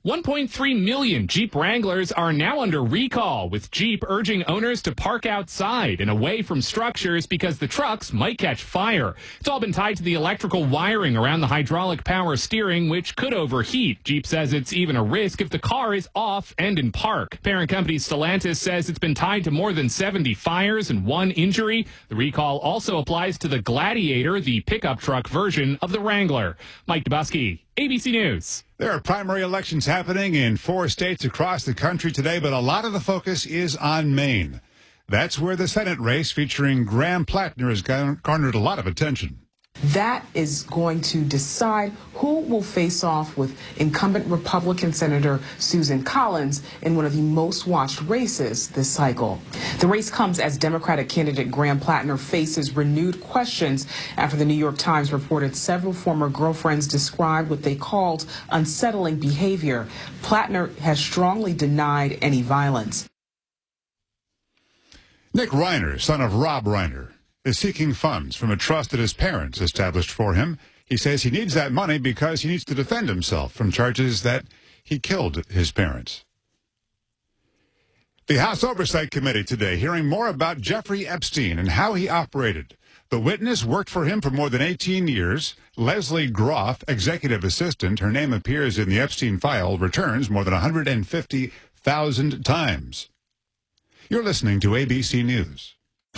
1.3 million Jeep Wranglers are now under recall, with Jeep urging owners to park outside and away from structures because the trucks might catch fire. It's all been tied to the electrical wiring around the hydraulic power steering, which could overheat. Jeep says it's even a risk if the car is off and in park. Parent company Stellantis says it's been tied to more than 70 fires and 1 injury. The recall also applies to the Gladiator, the pickup truck version of the Wrangler. Mike Dubusky, ABC News. There are primary elections happening in 4 states across the country today, but a lot of the focus is on Maine. That's where the Senate race featuring Graham Plattner has garnered a lot of attention. That is going to decide who will face off with incumbent Republican Senator Susan Collins in one of the most watched races this cycle. The race comes as Democratic candidate Graham Plattner faces renewed questions after the New York Times reported several former girlfriends described what they called unsettling behavior. Plattner has strongly denied any violence. Nick Reiner, son of Rob Reiner, is seeking funds from a trust that his parents established for him. He says he needs that money because he needs to defend himself from charges that he killed his parents. The House Oversight Committee today hearing more about Jeffrey Epstein and how he operated. The witness worked for him for more than 18 years. Leslie Groff, executive assistant, her name appears in the Epstein file, returns more than 150,000 times. You're listening to ABC News.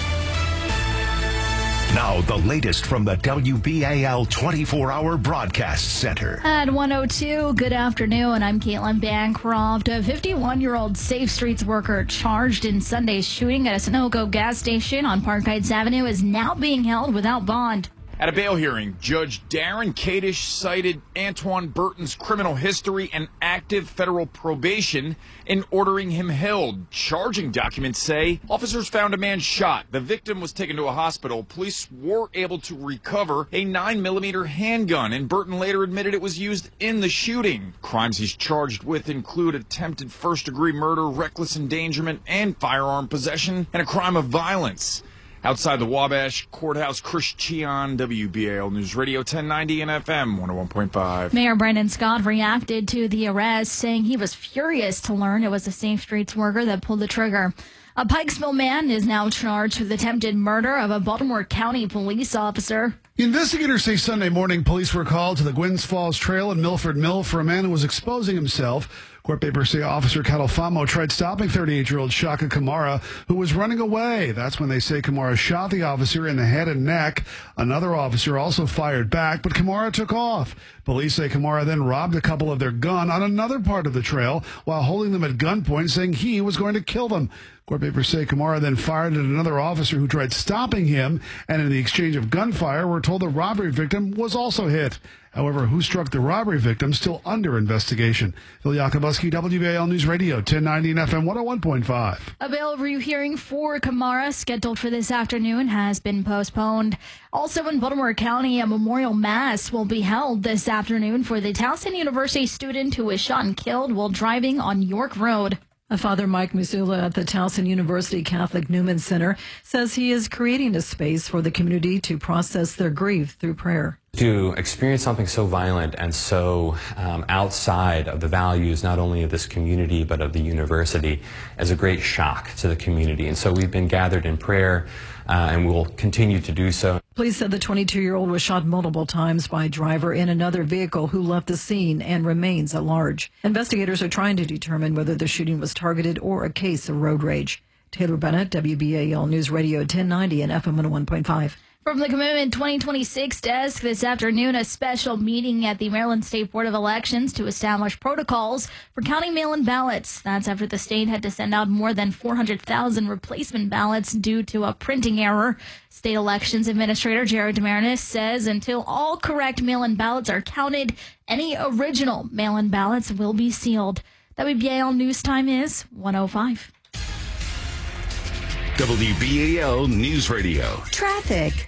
Now, the latest from the WBAL 24-hour broadcast center. At 1:02, good afternoon. I'm Caitlin Bancroft. A 51-year-old Safe Streets worker charged in Sunday's shooting at a Sunoco gas station on Park Heights Avenue is now being held without bond. At a bail hearing, Judge Darren Kadish cited Antoine Burton's criminal history and active federal probation in ordering him held. Charging documents say officers found a man shot. The victim was taken to a hospital. Police were able to recover a 9mm handgun, and Burton later admitted it was used in the shooting. Crimes he's charged with include attempted first-degree murder, reckless endangerment, and firearm possession, and a crime of violence. Outside the Wabash Courthouse, Chris Chion, WBAL News Radio 1090 and FM 101.5. Mayor Brandon Scott reacted to the arrest, saying he was furious to learn it was a Safe Streets worker that pulled the trigger. A Pikesville man is now charged with attempted murder of a Baltimore County police officer. Investigators say Sunday morning police were called to the Gwynns Falls Trail in Milford Mill for a man who was exposing himself. Court papers say Officer Catalfamo tried stopping 38-year-old Shaka Kamara, who was running away. That's when they say Kamara shot the officer in the head and neck. Another officer also fired back, but Kamara took off. Police say Kamara then robbed a couple of their gun on another part of the trail while holding them at gunpoint, saying he was going to kill them. Court papers say Kamara then fired at another officer who tried stopping him, and in the exchange of gunfire, we're told the robbery victim was also hit. However, who struck the robbery victim still under investigation. Phil Yakubuski, WBAL News Radio, 1090 and FM 101.5. A bail review hearing for Kamara, scheduled for this afternoon, has been postponed. Also in Baltimore County, a memorial mass will be held this afternoon for the Towson University student who was shot and killed while driving on York Road. Father Mike Missoula at the Towson University Catholic Newman Center says he is creating a space for the community to process their grief through prayer. To experience something so violent and so outside of the values not only of this community but of the university is a great shock to the community. And so we've been gathered in prayer and we'll continue to do so. Police said the 22-year-old was shot multiple times by a driver in another vehicle who left the scene and remains at large. Investigators are trying to determine whether the shooting was targeted or a case of road rage. Taylor Bennett, WBAL News Radio 1090 and FM 101.5. From the Commitment 2026 desk this afternoon, a special meeting at the Maryland State Board of Elections to establish protocols for counting mail-in ballots. That's after the state had to send out more than 400,000 replacement ballots due to a printing error. State Elections Administrator Jared Demarinis says until all correct mail-in ballots are counted, any original mail-in ballots will be sealed. WBAL News Time is 1:05. WBAL News Radio. Traffic.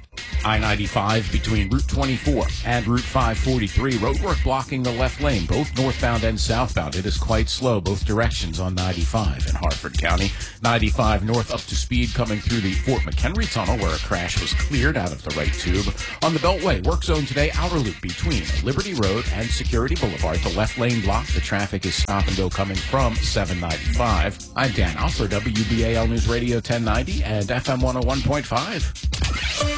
I-95 between Route 24 and Route 543. Roadwork blocking the left lane, both northbound and southbound. It is quite slow, both directions on 95 in Harford County. 95 north up to speed coming through the Fort McHenry Tunnel where a crash was cleared out of the right tube. On the Beltway, work zone today, outer loop between Liberty Road and Security Boulevard. The left lane blocked. The traffic is stop and go coming from 795. I'm Dan Alford, WBAL News Radio 1090 and FM 101.5.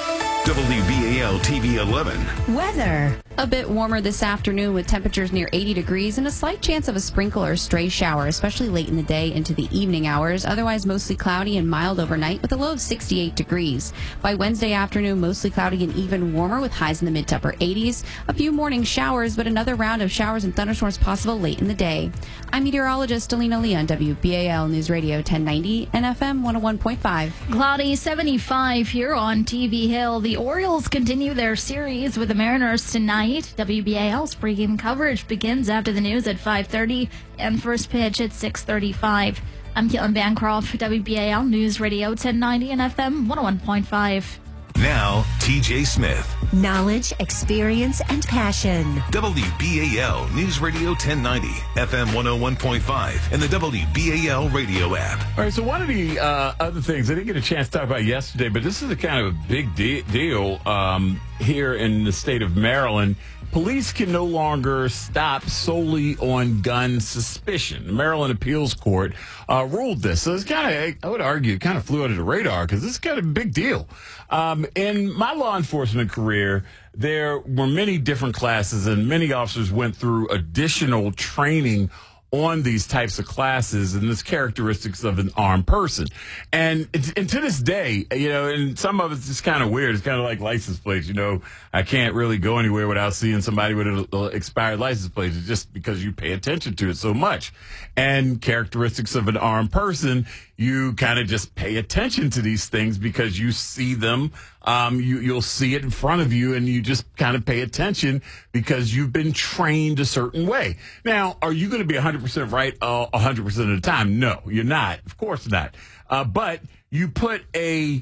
WBAL TV 11. Weather. A bit warmer this afternoon with temperatures near 80 degrees and a slight chance of a sprinkle or stray shower, especially late in the day into the evening hours. Otherwise, mostly cloudy and mild overnight with a low of 68 degrees. By Wednesday afternoon, mostly cloudy and even warmer with highs in the mid to upper 80s. A few morning showers, but another round of showers and thunderstorms possible late in the day. I'm meteorologist Alina Lee on WBAL News Radio 1090 and FM 101.5. Cloudy 75 here on TV Hill. The Orioles continue their series with the Mariners tonight. WBAL's pregame coverage begins after the news at 5:30 and first pitch at 6:35. I'm Caitlin Bancroft, WBAL News Radio 1090 and FM 101.5. Now, TJ Smith. Knowledge, experience, and passion. WBAL News Radio 1090, FM 101.5, and the WBAL radio app. All right, so one of the other things I didn't get a chance to talk about yesterday, but this is a kind of a big deal here in the state of Maryland. Police can no longer stop solely on gun suspicion. The Maryland Appeals Court ruled this. So it's kind of, I would argue, kind of flew under the radar because this is kind of a big deal. In my law enforcement career, there were many different classes and many officers went through additional training on these types of classes and this characteristics of an armed person. And to this day, you know, and some of it's just kind of weird. It's kind of like license plates. You know, I can't really go anywhere without seeing somebody with an expired license plate. It's just because you pay attention to it so much. And characteristics of an armed person, you kind of just pay attention to these things because you see them. You'll see it in front of you and you just kind of pay attention because you've been trained a certain way. Now, are you going to be 100% right 100% of the time? No, you're not. Of course not. But you put a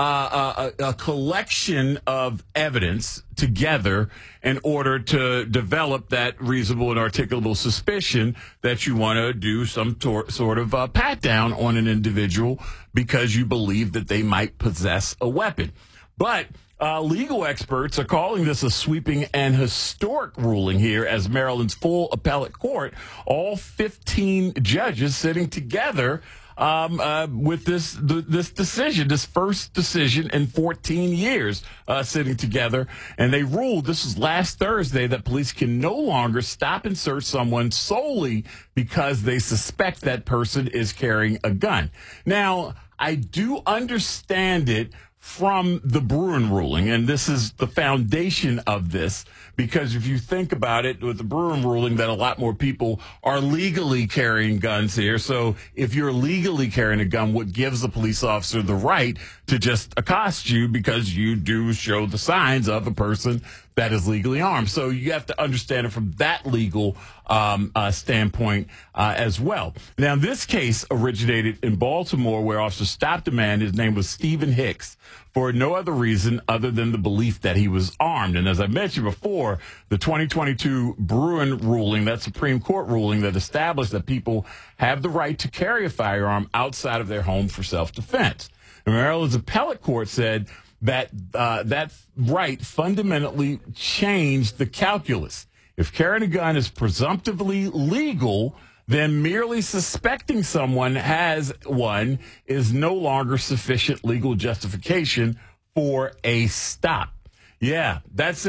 collection of evidence together in order to develop that reasonable and articulable suspicion that you want to do some sort of pat down on an individual because you believe that they might possess a weapon. But legal experts are calling this a sweeping and historic ruling here as Maryland's full appellate court, all 15 judges sitting together with this decision, this first decision in 14 years sitting together. And they ruled, this was last Thursday, that police can no longer stop and search someone solely because they suspect that person is carrying a gun. Now, I do understand it from the Bruen ruling, and this is the foundation of this, because if you think about it, with the Bruen ruling, that a lot more people are legally carrying guns here. So if you're legally carrying a gun, what gives a police officer the right to just accost you because you do show the signs of a person that is legally armed? So you have to understand it from that legal standpoint as well. Now, this case originated in Baltimore, where officers stopped a man. His name was Stephen Hicks, for no other reason other than the belief that he was armed. And as I mentioned before, the 2022 Bruen ruling, that Supreme Court ruling that established that people have the right to carry a firearm outside of their home for self-defense. And Maryland's appellate court said that that right fundamentally changed the calculus. If carrying a gun is presumptively legal, then merely suspecting someone has one is no longer sufficient legal justification for a stop. Yeah, that's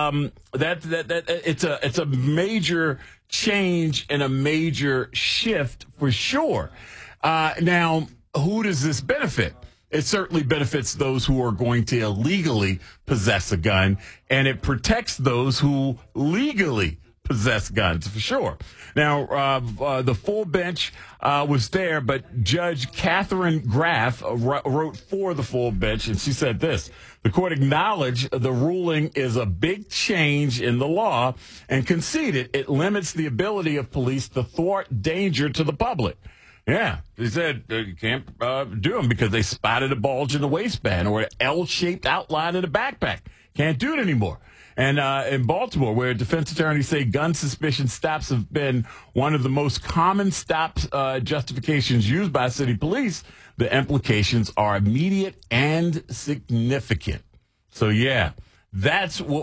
it's a major change and a major shift for sure. Now, who does this benefit? It certainly benefits those who are going to illegally possess a gun, and it protects those who legally possess guns, for sure. Now, the full bench was there, but Judge Catherine Graff wrote for the full bench, and she said this: the court acknowledged the ruling is a big change in the law and conceded it limits the ability of police to thwart danger to the public. Yeah, they said you can't do them because they spotted a bulge in the waistband or an L-shaped outline in the backpack. Can't do it anymore. And in Baltimore, where defense attorneys say gun suspicion stops have been one of the most common stop justifications used by city police, the implications are immediate and significant. So, yeah, that's what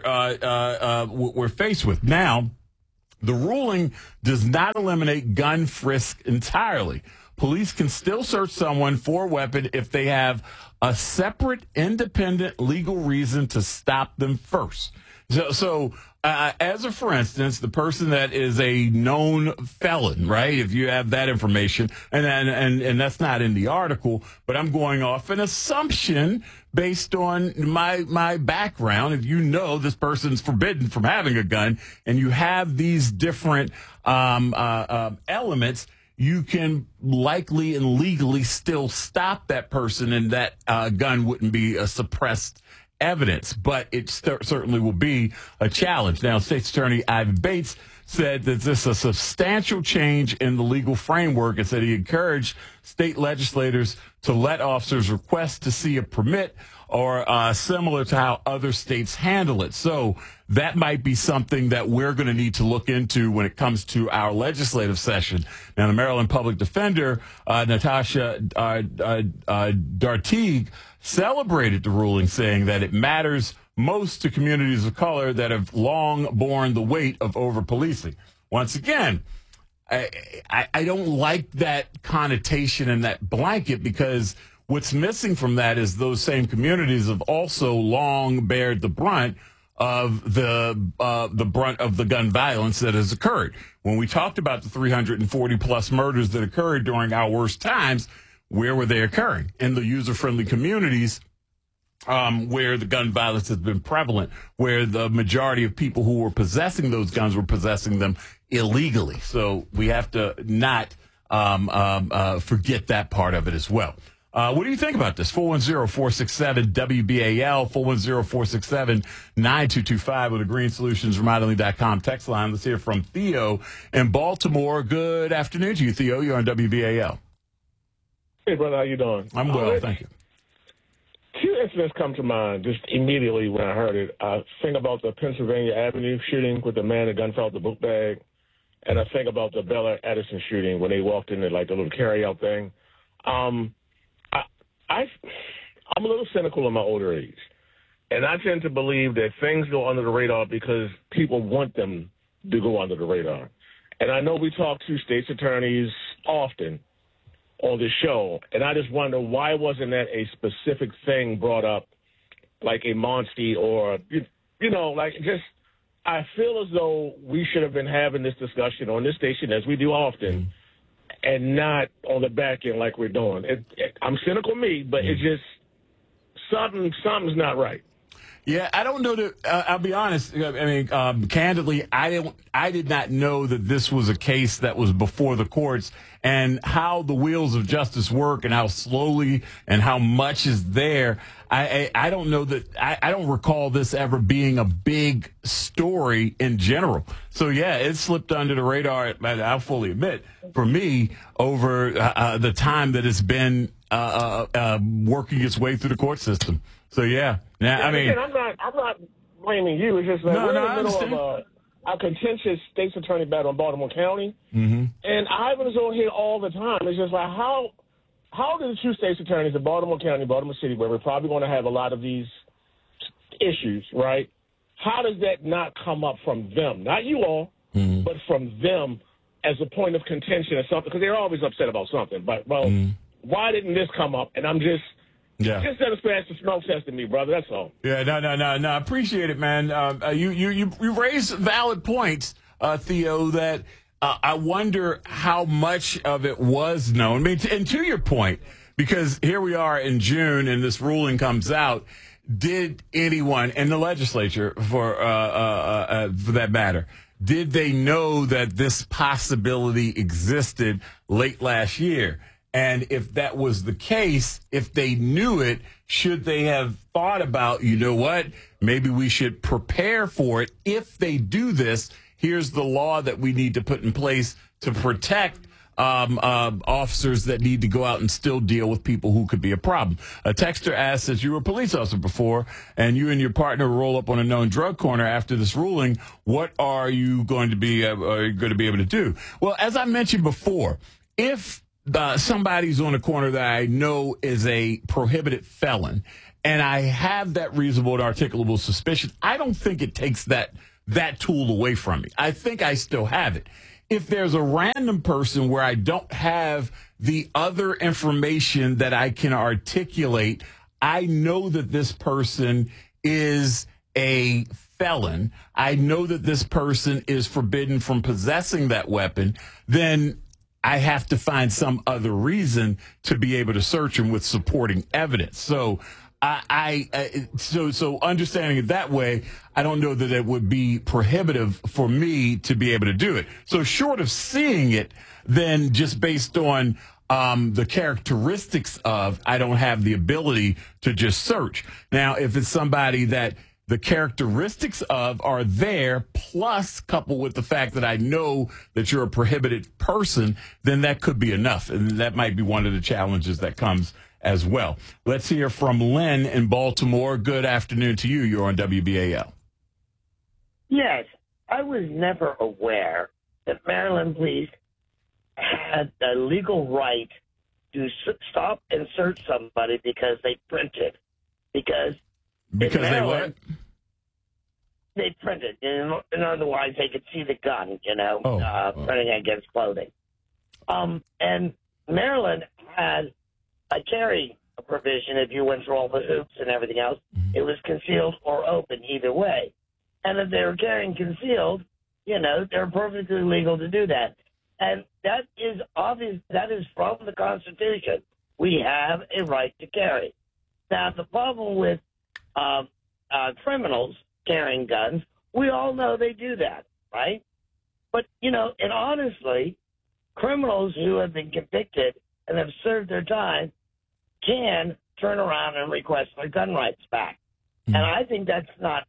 we're faced with. Now, the ruling does not eliminate gun frisk entirely. Police can still search someone for a weapon if they have a separate, independent legal reason to stop them first. So as a for instance, the person that is a known felon, right? If you have that information, and that's not in the article, but I'm going off an assumption based on my background. If you know this person's forbidden from having a gun, and you have these different elements, you can likely and legally still stop that person, and that gun wouldn't be a suppressed evidence, but it certainly will be a challenge. Now, State's Attorney Ivan Bates said that this is a substantial change in the legal framework, and said he encouraged state legislators to let officers request to see a permit or similar to how other states handle it. So that might be something that we're going to need to look into when it comes to our legislative session. Now, the Maryland Public Defender, Natasha Dartigue, celebrated the ruling, saying that it matters most to communities of color that have long borne the weight of over-policing. Once again, I don't like that connotation and that blanket, because what's missing from that is those same communities have also long bared the brunt of the brunt of the gun violence that has occurred. When we talked about the 340 plus murders that occurred during our worst times, where were they occurring? In the user-friendly communities, where the gun violence has been prevalent, where the majority of people who were possessing those guns were possessing them illegally. So we have to not forget that part of it as well. What do you think about this? 410-467-WBAL, 410-467-9225 with the greenssolutionsremodeling.com text line. Let's hear from Theo in Baltimore. Good afternoon to you, Theo. You're on WBAL. Hey, brother, how you doing? I'm well, thank you. Two incidents come to mind just immediately when I heard it. I think about the Pennsylvania Avenue shooting with the man that gun fell out the book bag, and I think about the Bella Edison shooting when they walked in there like the little carry-out thing. I'm a little cynical in my older age, and I tend to believe that things go under the radar because people want them to go under the radar. And I know we talk to state's attorneys often on the show, and I just wonder, why wasn't that a specific thing brought up, like a Monty or, I feel as though we should have been having this discussion on this station, as we do often, and not on the back end like we're doing. I'm cynical, but it's just something's not right. Yeah, I don't know that. I'll be honest. I mean, candidly, I did not know that this was a case that was before the courts, and how the wheels of justice work and how slowly and how much is there. I don't know that. I don't recall this ever being a big story in general. So yeah, it slipped under the radar. I'll fully admit, for me, over the time that it's been working its way through the court system. So yeah, I mean, again, I'm not blaming you. It's just that we're in the middle of a contentious state's attorney battle in Baltimore County, and Ivan's on here all the time. It's just like, how do the two state's attorneys in Baltimore County, Baltimore City, where we're probably going to have a lot of these issues, right? How does that not come up from them, not you all, but from them as a point of contention or something? Because they're always upset about something. But why didn't this come up? And I'm just. Yeah. Just let us pass the smoke test to me, brother. That's all. Yeah, no. Appreciate it, man. You raise valid points, Theo, that I wonder how much of it was known. I mean, and to your point, because here we are in June and this ruling comes out, did anyone in the legislature, for that matter, did they know that this possibility existed late last year? And if that was the case, if they knew it, should they have thought about, you know what, maybe we should prepare for it. If they do this, here's the law that we need to put in place to protect officers that need to go out and still deal with people who could be a problem. A texter asks, as you were a police officer before, and you and your partner roll up on a known drug corner after this ruling, what are you going to be able to do? Well, as I mentioned before, if somebody's on a corner that I know is a prohibited felon, and I have that reasonable and articulable suspicion, I don't think it takes that tool away from me. I think I still have it. If there's a random person where I don't have the other information that I can articulate, I know that this person is a felon, I know that this person is forbidden from possessing that weapon, then I have to find some other reason to be able to search him with supporting evidence. So so understanding it that way, I don't know that it would be prohibitive for me to be able to do it. So short of seeing it, then just based on the characteristics of, I don't have the ability to just search. Now, if it's somebody that the characteristics of are there, plus coupled with the fact that I know that you're a prohibited person, then that could be enough. And that might be one of the challenges that comes as well. Let's hear from Lynn in Baltimore. Good afternoon to you. You're on WBAL. Yes, I was never aware that Maryland police had the legal right to stop and search somebody because they printed. Because they what? They printed. In other words, they could see the gun, printing against clothing. And Maryland had a carry provision if you went through all the hoops and everything else. It was concealed or open either way. And if they were carrying concealed, they're perfectly legal to do that. And that is obvious. That is from the Constitution. We have a right to carry. Now, the problem with criminals carrying guns, we all know they do that, right? But, and honestly, criminals who have been convicted and have served their time can turn around and request their gun rights back. And I think that's not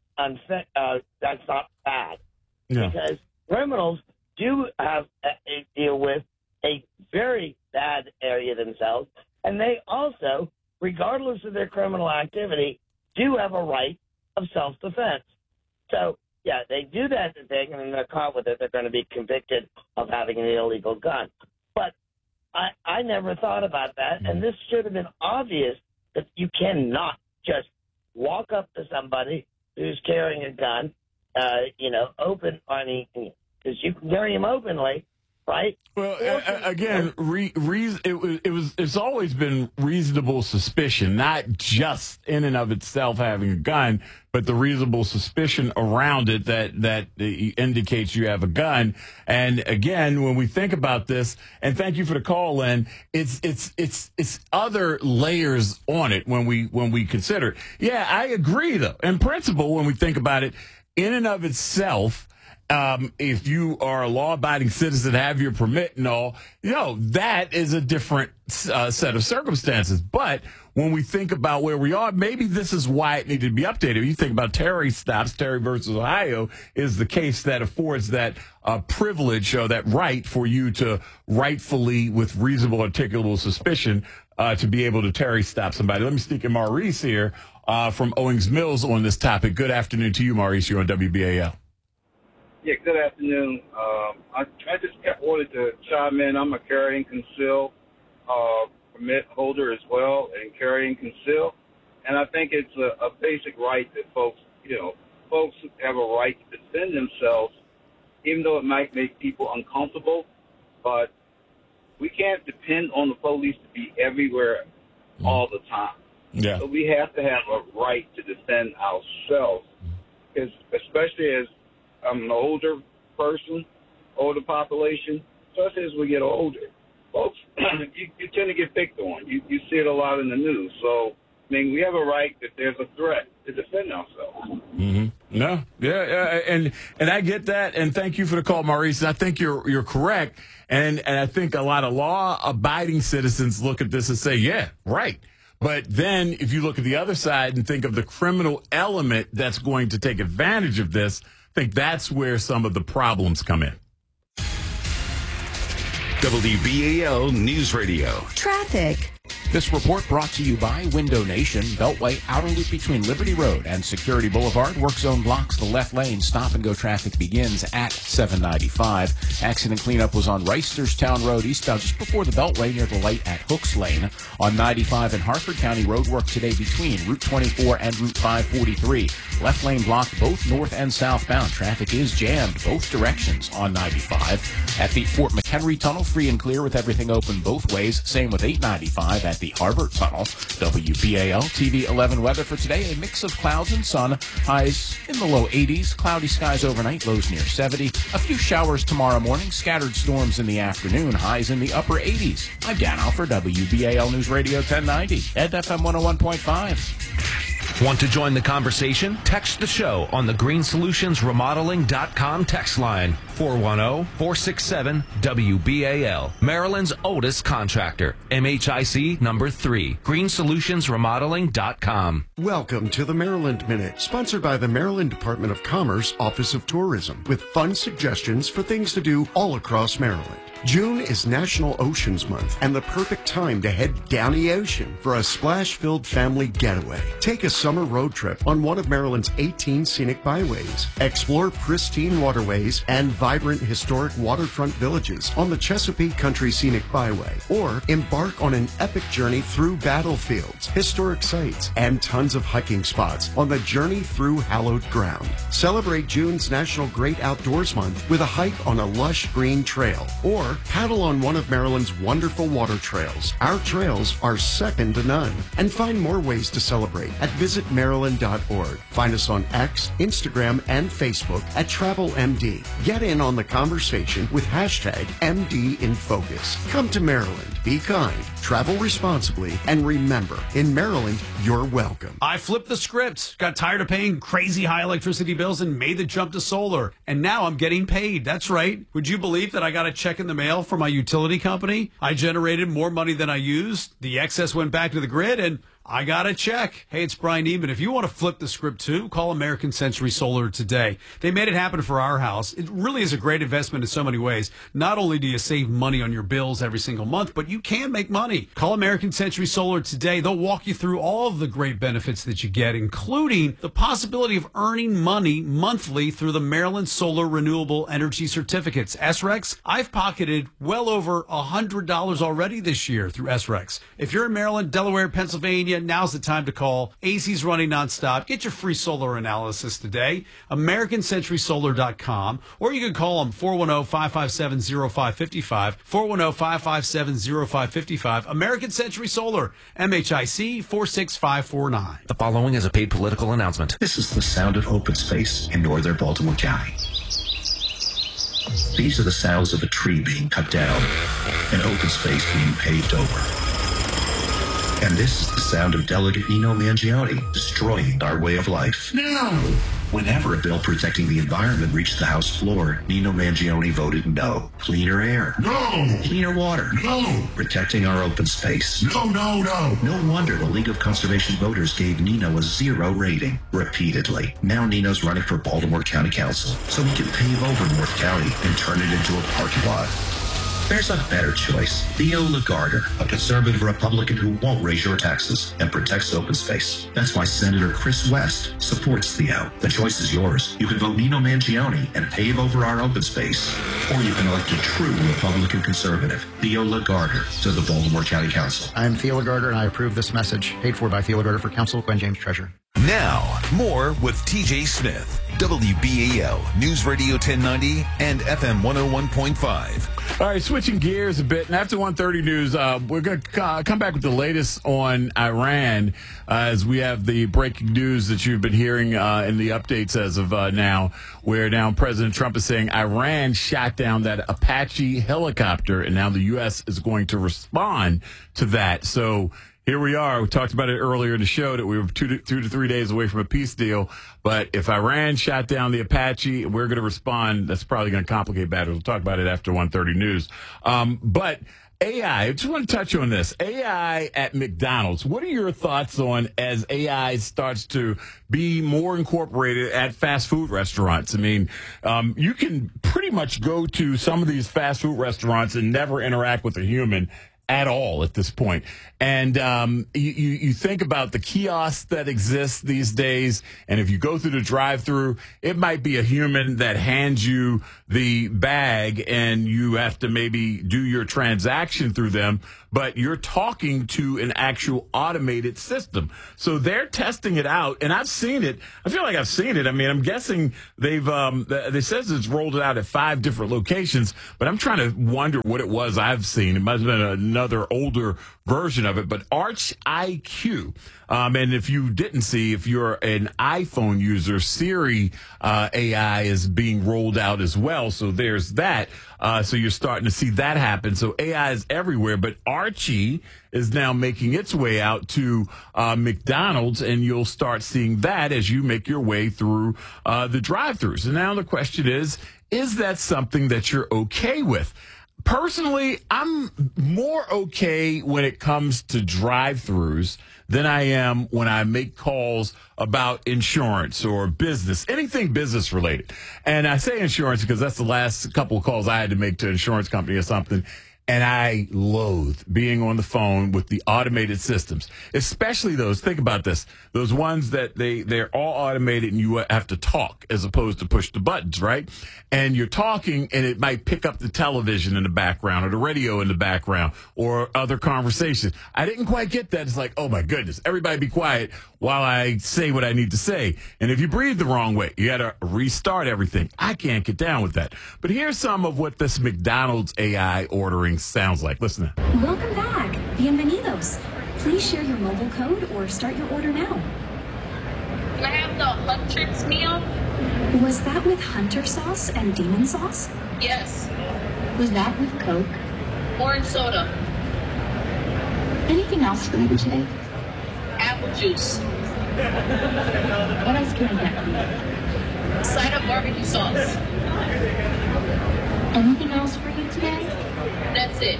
that's not bad. No. Because criminals do have a deal with a very bad area themselves, and they also, regardless of their criminal activity, do have a right of self-defense. So, yeah, they do that thing, and when they're caught with it, they're going to be convicted of having an illegal gun. But I never thought about that, and this should have been obvious that you cannot just walk up to somebody who's carrying a gun, open on anything, because you can carry them openly, right? Well, again, it's always been reasonable suspicion, not just in and of itself having a gun, but the reasonable suspicion around it that indicates you have a gun. And again, when we think about this, and thank you for the call, Lynn, it's other layers on it when we consider it. Yeah, I agree though. In principle, when we think about it, in and of itself, if you are a law-abiding citizen, have your permit and all, that is a different set of circumstances. But when we think about where we are, maybe this is why it needed to be updated. If you think about Terry stops, Terry versus Ohio is the case that affords that privilege or that right for you to rightfully, with reasonable articulable suspicion, to be able to Terry stop somebody. Let me sneak in Maurice here from Owings Mills on this topic. Good afternoon to you, Maurice. You're on WBAL. Yeah, good afternoon. I just wanted to chime in. I'm a carry and conceal permit holder as well, and carry and conceal. And I think it's a basic right that folks have a right to defend themselves, even though it might make people uncomfortable. But we can't depend on the police to be everywhere all the time. Yeah. So we have to have a right to defend ourselves, because especially as I'm an older person, older population, especially as we get older. Folks, you tend to get picked on. You see it a lot in the news. So, we have a right if there's a threat to defend ourselves. Mm-hmm. No, yeah, and I get that, and thank you for the call, Maurice. I think you're correct, and I think a lot of law-abiding citizens look at this and say, yeah, right. But then if you look at the other side and think of the criminal element that's going to take advantage of this, I think that's where some of the problems come in. WBAL News Radio. Traffic. This report brought to you by Window Nation. Beltway outer loop between Liberty Road and Security Boulevard. Work zone blocks the left lane. Stop and go traffic begins at 795. Accident cleanup was on Reisterstown Road eastbound just before the Beltway near the light at Hooks Lane. On 95 in Harford County, road work today between Route 24 and Route 543. Left lane blocked both north and southbound. Traffic is jammed both directions on 95. At the Fort McHenry Tunnel, free and clear with everything open both ways. Same with 895 at the Harbor Tunnel. WBAL TV 11 weather for today. A mix of clouds and sun. Highs in the low 80s. Cloudy skies overnight. Lows near 70. A few showers tomorrow morning. Scattered storms in the afternoon. Highs in the upper 80s. I'm Dan Alford, WBAL News Radio 1090 and FM 101.5. Want to join the conversation? Text the show on the greensolutionsremodeling.com text line 410-467-WBAL. Maryland's oldest contractor. MHIC number 3. greensolutionsremodeling.com. Welcome to the Maryland Minute, sponsored by the Maryland Department of Commerce Office of Tourism, with fun suggestions for things to do all across Maryland. June is National Oceans Month and the perfect time to head down the ocean for a splash-filled family getaway. Take a summer road trip on one of Maryland's 18 scenic byways. Explore pristine waterways and vibrant historic waterfront villages on the Chesapeake Country Scenic Byway. Or embark on an epic journey through battlefields, historic sites, and tons of hiking spots on the Journey Through Hallowed Ground. Celebrate June's National Great Outdoors Month with a hike on a lush green trail. Or paddle on one of Maryland's wonderful water trails. Our trails are second to none. And find more ways to celebrate at visitmaryland.org. Find us on X, Instagram, and Facebook at TravelMD. Get in on the conversation with hashtag MDInFocus. Come to Maryland. Be kind, travel responsibly, and remember, in Maryland, you're welcome. I flipped the script, got tired of paying crazy high electricity bills, and made the jump to solar. And now I'm getting paid. That's right. Would you believe that I got a check in the mail from my utility company? I generated more money than I used. The excess went back to the grid, and I got a check. Hey, it's Brian Neiman. If you want to flip the script too, call American Century Solar today. They made it happen for our house. It really is a great investment in so many ways. Not only do you save money on your bills every single month, but you can make money. Call American Century Solar today. They'll walk you through all of the great benefits that you get, including the possibility of earning money monthly through the Maryland Solar Renewable Energy Certificates. SRECs, I've pocketed well over $100 already this year through SRECs. If you're in Maryland, Delaware, Pennsylvania, now's the time to call. AZ's running nonstop. Get your free solar analysis today. AmericanCenturySolar.com. Or you can call them 410-557-0555. 410-557-0555. American Century Solar. MHIC 46549. The following is a paid political announcement. This is the sound of open space in northern Baltimore County. These are the sounds of a tree being cut down, an open space being paved over. And this is the sound of Delegate Nino Mangione destroying our way of life. No! Whenever a bill protecting the environment reached the House floor, Nino Mangione voted no. Cleaner air. No! Cleaner water. No! Protecting our open space. No, no, no! No wonder the League of Conservation Voters gave Nino a 0 rating repeatedly. Now Nino's running for Baltimore County Council, so he can pave over North County and turn it into a parking lot. There's a better choice. Theo Lagarder, a conservative Republican who won't raise your taxes and protects open space. That's why Senator Chris West supports Theo. The choice is yours. You can vote Nino Mangione and pave over our open space. Or you can elect a true Republican conservative, Theo Lagarder, to the Baltimore County Council. I'm Theo Lagarder, and I approve this message. Paid for by Theo Lagarder for Council, Gwen James, Treasurer. Now, more with TJ Smith, WBAL News Radio 1090 and FM 101.5. All right, switching gears a bit. And after 1:30 news, we're going to come back with the latest on Iran as we have the breaking news that you've been hearing in the updates as of now, where now President Trump is saying Iran shot down that Apache helicopter, and now the U.S. is going to respond to that. So here we are. We talked about it earlier in the show that we were 2 to 3 days away from a peace deal. But if Iran shot down the Apache, we're going to respond. That's probably going to complicate matters. We'll talk about it after 1:30 news. But AI, I just want to touch on this. AI at McDonald's. What are your thoughts on as AI starts to be more incorporated at fast food restaurants? I mean, you can pretty much go to some of these fast food restaurants and never interact with a human at all at this point. And you think about the kiosks that exist these days, and if you go through the drive-through, it might be a human that hands you the bag, and you have to maybe do your transaction through them, but you're talking to an actual automated system. So they're testing it out, and I've seen it. I feel like I've seen it. I mean, I'm guessing they've they says it's rolled it out at 5 different locations, but I'm trying to wonder what it was I've seen. It must have been another older version of it, but Arch IQ. And if you didn't see, if you're an iPhone user, Siri AI is being rolled out as well. So there's that. So you're starting to see that happen. So AI is everywhere, but Archie is now making its way out to McDonald's, and you'll start seeing that as you make your way through the drive-thrus. And now the question is that something that you're okay with? Personally, I'm more okay when it comes to drive-thrus than I am when I make calls about insurance or business, anything business related. And I say insurance because that's the last couple of calls I had to make to an insurance company or something. And I loathe being on the phone with the automated systems, especially those, think about this, those ones that they're all automated and you have to talk as opposed to push the buttons, right? And you're talking and it might pick up the television in the background or the radio in the background or other conversations. I didn't quite get that. It's like, oh my goodness, everybody be quiet while I say what I need to say. And if you breathe the wrong way, you got to restart everything. I can't get down with that. But here's some of what this McDonald's AI ordering sounds like. Listen. Welcome back. Bienvenidos. Please share your mobile code or start your order now. Can I have the Hunter's meal? Was that with Hunter sauce and demon sauce? Yes. Was that with Coke? Orange soda. Anything else for you today? Apple juice. What else can I get for you? Side of barbecue sauce. Anything else for you today? That's it.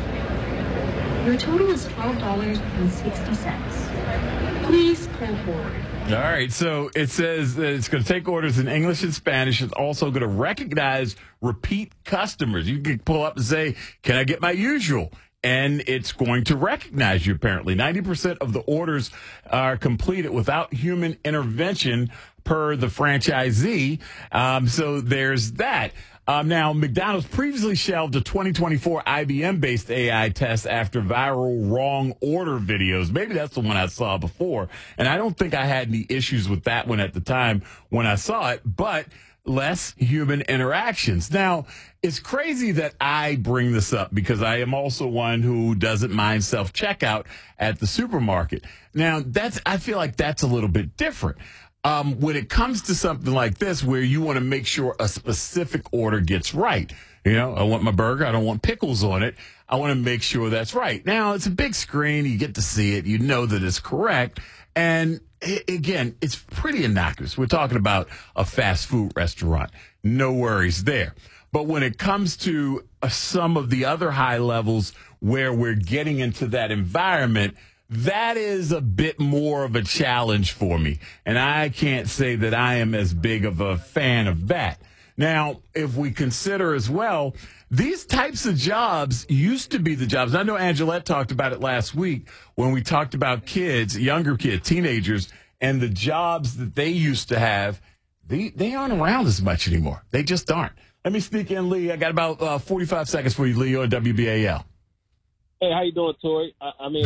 Your total is $12.60. Please pull forward. All right, so it says that it's going to take orders in English and Spanish. It's also going to recognize repeat customers. You can pull up and say, can I get my usual? And it's going to recognize you, apparently. 90% of the orders are completed without human intervention per the franchisee. So there's that. Now, McDonald's previously shelved a 2024 IBM-based AI test after viral wrong order videos. Maybe that's the one I saw before. And I don't think I had any issues with that one at the time when I saw it, but less human interactions. Now, it's crazy that I bring this up because I am also one who doesn't mind self-checkout at the supermarket. Now, I feel like that's a little bit different. When it comes to something like this, where you want to make sure a specific order gets right, you know, I want my burger, I don't want pickles on it. I want to make sure that's right. Now, it's a big screen. You get to see it. You know that it's correct. And again, it's pretty innocuous. We're talking about a fast food restaurant. No worries there. But when it comes to some of the other high levels where we're getting into that environment, that is a bit more of a challenge for me. And I can't say that I am as big of a fan of that. Now, if we consider as well, these types of jobs used to be the jobs. I know Angelette talked about it last week when we talked about kids, younger kids, teenagers, and the jobs that they used to have. They aren't around as much anymore. They just aren't. Let me sneak in, Lee. I got about 45 seconds for you, Lee, on WBAL. Hey, how you doing, Tori?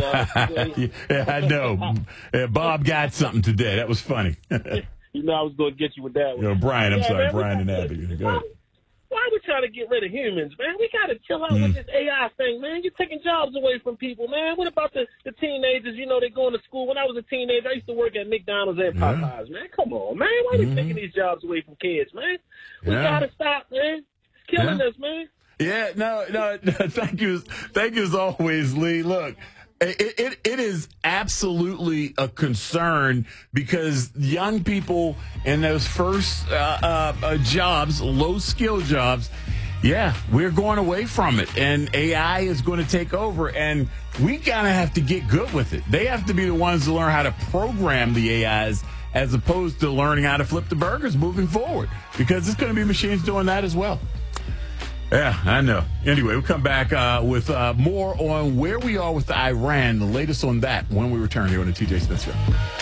Yeah, I know. Bob got something today. That was funny. You know I was going to get you with that one. You know, Brian, I'm sorry, man, Brian and Abby. Go ahead. Why are we trying to get rid of humans, man? We got to chill out with this AI thing, man. You're taking jobs away from people, man. What about the teenagers? You know, they're going to school. When I was a teenager, I used to work at McDonald's and Popeyes, man. Come on, man. Why are we taking these jobs away from kids, man? We got to stop, man. It's killing us, man. Yeah, no, thank you as always, Lee. Look, It is absolutely a concern because young people in those first jobs, low-skill jobs, yeah, we're going away from it, and AI is going to take over, and we kind of have to get good with it. They have to be the ones to learn how to program the AIs as opposed to learning how to flip the burgers moving forward, because it's going to be machines doing that as well. Yeah, I know. Anyway, we'll come back with more on where we are with Iran, the latest on that, when we return here on the TJ Smith Show.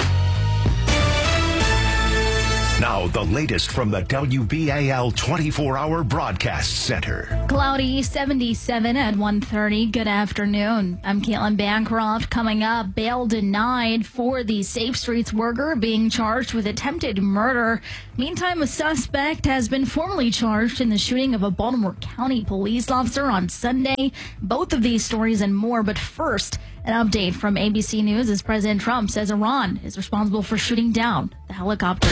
Now, the latest from the WBAL 24-hour broadcast center. Cloudy, 77 at 1:30. Good afternoon. I'm Caitlin Bancroft. Coming up, bail denied for the Safe Streets worker being charged with attempted murder. Meantime, a suspect has been formally charged in the shooting of a Baltimore County police officer on Sunday. Both of these stories and more, but first, an update from ABC News as President Trump says Iran is responsible for shooting down the helicopter.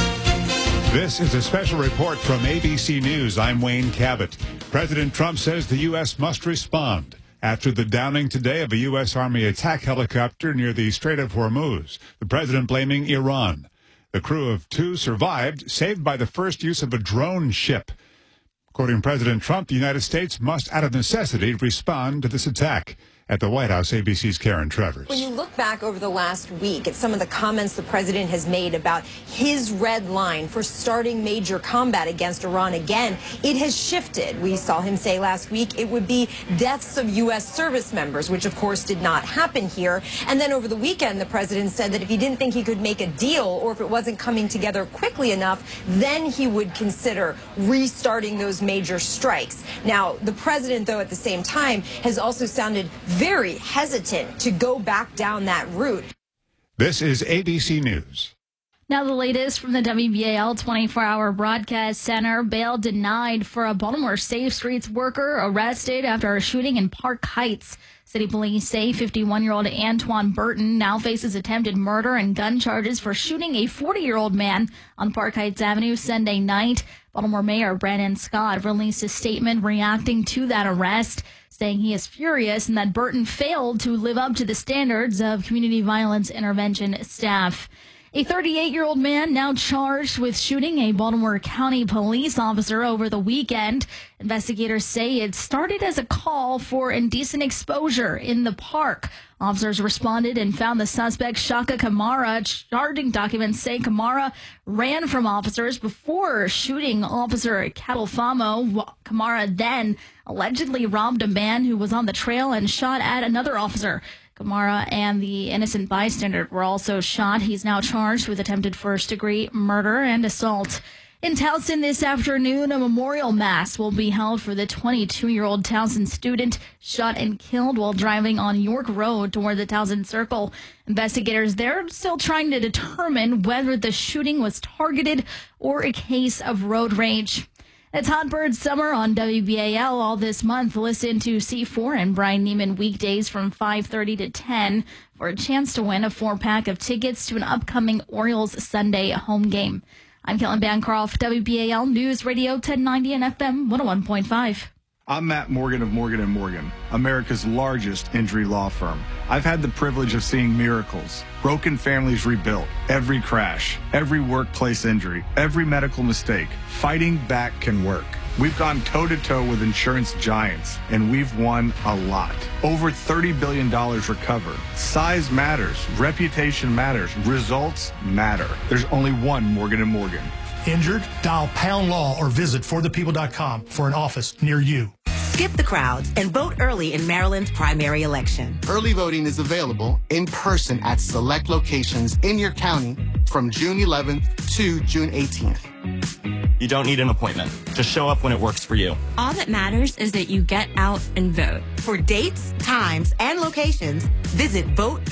This is a special report from ABC News. I'm Wayne Cabot. President Trump says the U.S. must respond after the downing today of a U.S. Army attack helicopter near the Strait of Hormuz. The president blaming Iran. The crew of 2 survived, saved by the first use of a drone ship. According to President Trump, the United States must, out of necessity, respond to this attack. At the White House, ABC's Karen Travers. When you look back over the last week at some of the comments the president has made about his red line for starting major combat against Iran again, it has shifted. We saw him say last week it would be deaths of U.S. service members, which of course did not happen here. And then over the weekend, the president said that if he didn't think he could make a deal or if it wasn't coming together quickly enough, then he would consider restarting those major strikes. Now, the president, though, at the same time, has also sounded very hesitant to go back down that route. This is ABC News. Now the latest from the WBAL 24-hour broadcast center. Bail denied for a Baltimore Safe Streets worker arrested after a shooting in Park Heights. City police say 51-year-old Antoine Burton now faces attempted murder and gun charges for shooting a 40-year-old man on Park Heights Avenue Sunday night. Baltimore Mayor Brandon Scott released a statement reacting to that arrest, saying he is furious and that Burton failed to live up to the standards of community violence intervention staff. A 38-year-old man now charged with shooting a Baltimore County police officer over the weekend. Investigators say it started as a call for indecent exposure in the park. Officers responded and found the suspect, Shaka Kamara. Charging documents say Kamara ran from officers before shooting Officer Catalfamo. Kamara then allegedly robbed a man who was on the trail and shot at another officer. Kamara and the innocent bystander were also shot. He's now charged with attempted first-degree murder and assault. In Towson this afternoon, a memorial mass will be held for the 22-year-old Towson student shot and killed while driving on York Road toward the Towson Circle. Investigators there are still trying to determine whether the shooting was targeted or a case of road rage. It's Hot Bird Summer on WBAL all this month. Listen to C4 and Brian Neiman weekdays from 5:30 to 10 for a chance to win a 4-pack of tickets to an upcoming Orioles Sunday home game. I'm Caitlin Bancroft, WBAL News Radio 1090 and FM 101.5. I'm Matt Morgan of Morgan & Morgan, America's largest injury law firm. I've had the privilege of seeing miracles, broken families rebuilt, every crash, every workplace injury, every medical mistake. Fighting back can work. We've gone toe-to-toe with insurance giants, and we've won a lot. Over $30 billion recovered. Size matters. Reputation matters. Results matter. There's only one Morgan & Morgan. Injured? Dial Pound Law or visit forthepeople.com for an office near you. Skip the crowds and vote early in Maryland's primary election. Early voting is available in person at select locations in your county from June 11th to June 18th. You don't need an appointment. Just show up when it works for you. All that matters is that you get out and vote. For dates, times, and locations, visit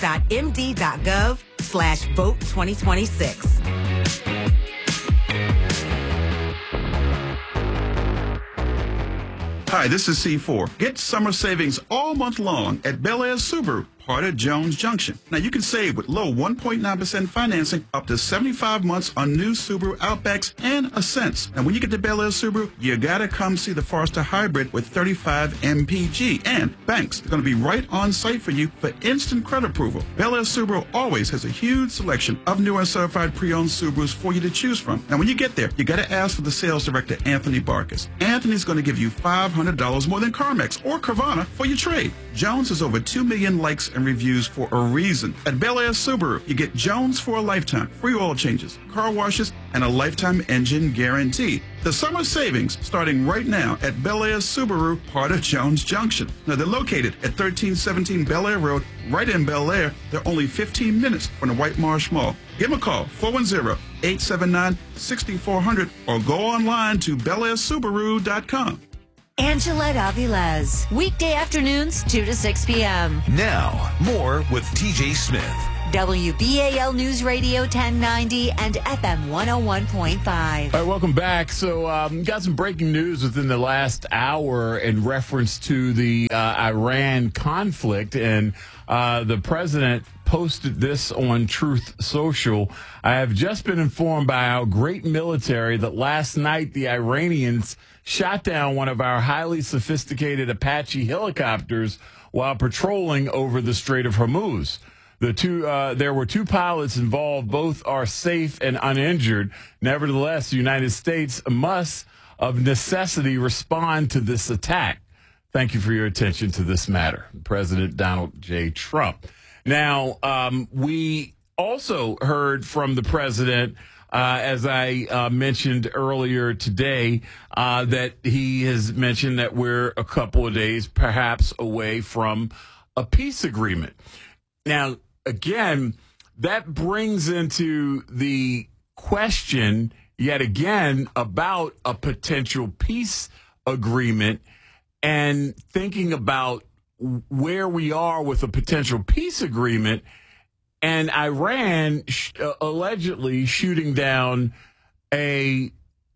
vote.md.gov/vote2026. Hi, this is C4. Get summer savings all month long at Bel Air Subaru. part of Jones Junction. Now, you can save with low 1.9% financing up to 75 months on new Subaru Outbacks and Ascents. Now, when you get to Bel Air Subaru, you got to come see the Forester Hybrid with 35 MPG. And banks are going to be right on site for you for instant credit approval. Bel Air Subaru always has a huge selection of new and certified pre-owned Subarus for you to choose from. Now, when you get there, you got to ask for the sales director, Anthony Barkis. Anthony's going to give you $500 more than CarMax or Carvana for your trade. Jones has over 2 million likes and reviews for a reason. At Bel Air Subaru, you get Jones for a lifetime, free oil changes, car washes, and a lifetime engine guarantee. The summer savings starting right now at Bel Air Subaru, part of Jones Junction. Now, they're located at 1317 Bel Air Road, right in Bel Air. They're only 15 minutes from the White Marsh Mall. Give them a call, 410-879-6400, or go online to BelAirSubaru.com. Angela Avilés, weekday afternoons, 2 to 6 p.m. Now, more with TJ Smith. WBAL News Radio 1090 and FM 101.5. All right, welcome back. So, got some breaking news within the last hour in reference to the Iran conflict, and the president posted this on Truth Social. I have just been informed by our great military that last night the Iranians shot down one of our highly sophisticated Apache helicopters while patrolling over the Strait of Hormuz. There were two pilots involved. Both are safe and uninjured. Nevertheless, the United States must, of necessity, respond to this attack. Thank you for your attention to this matter. President Donald J. Trump. Now, we also heard from the president, as I mentioned earlier today, that he has mentioned that we're a couple of days perhaps away from a peace agreement. Now, again, that brings into the question yet again about a potential peace agreement and thinking about where we are with a potential peace agreement and Iran allegedly shooting down an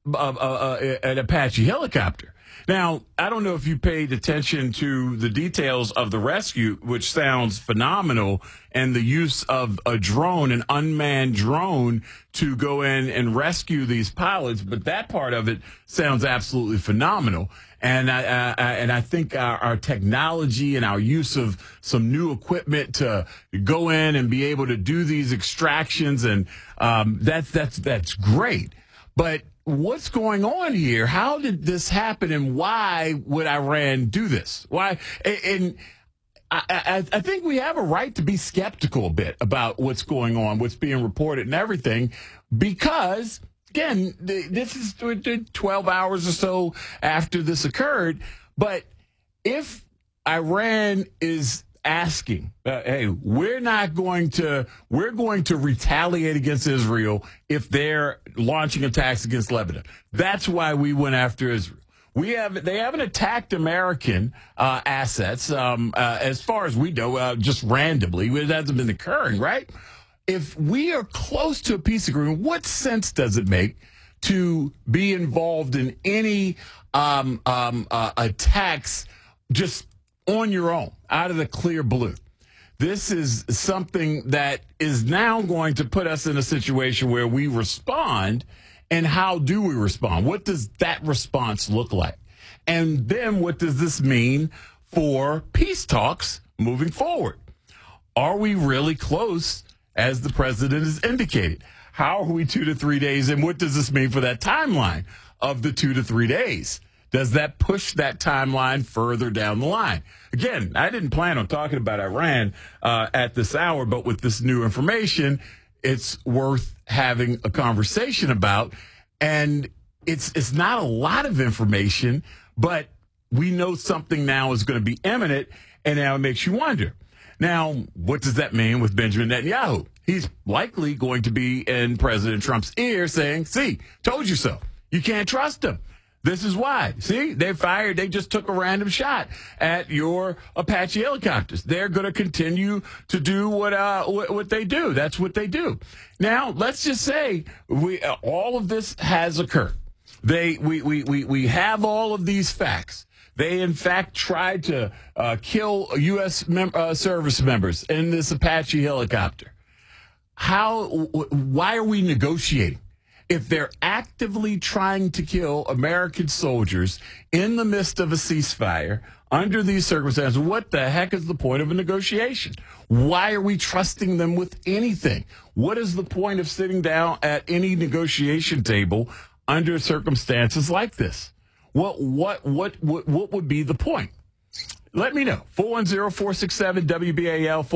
Apache helicopter. Now, I don't know if you paid attention to the details of the rescue, which sounds phenomenal, and the use of a drone, an unmanned drone, to go in and rescue these pilots. But that part of it sounds absolutely phenomenal. And I think our technology and our use of some new equipment to go in and be able to do these extractions, and that's great. But what's going on here? How did this happen, and why would Iran do this? Why? And I think we have a right to be skeptical a bit about what's going on, what's being reported and everything, because, again, this is 12 hours or so after this occurred. But if Iran is asking, hey, we're going to retaliate against Israel if they're launching attacks against Lebanon. That's why we went after Israel. They haven't attacked American assets, as far as we know, just randomly. It hasn't been occurring, right? If we are close to a peace agreement, what sense does it make to be involved in any attacks just on your own, out of the clear blue? This is something that is now going to put us in a situation where we respond. And how do we respond? What does that response look like? And then what does this mean for peace talks moving forward? Are we really close, as the president has indicated? How are we 2 to 3 days? And what does this mean for that timeline of the 2 to 3 days? Does that push that timeline further down the line? Again, I didn't plan on talking about Iran at this hour, but with this new information, it's worth having a conversation about. And it's not a lot of information, but we know something now is going to be imminent, and now it makes you wonder. Now, what does that mean with Benjamin Netanyahu? He's likely going to be in President Trump's ear saying, see, told you so. You can't trust him. This is why. See, they just took a random shot at your Apache helicopters. They're going to continue to do what they do. That's what they do. Now, let's just say all of this has occurred. We have all of these facts. they in fact tried to kill U.S. service members in this Apache helicopter. Why are we negotiating? If they're actively trying to kill American soldiers in the midst of a ceasefire under these circumstances, what the heck is the point of a negotiation? Why are we trusting them with anything? What is the point of sitting down at any negotiation table under circumstances like this? What would be the point? Let me know. 410-467-WBAL,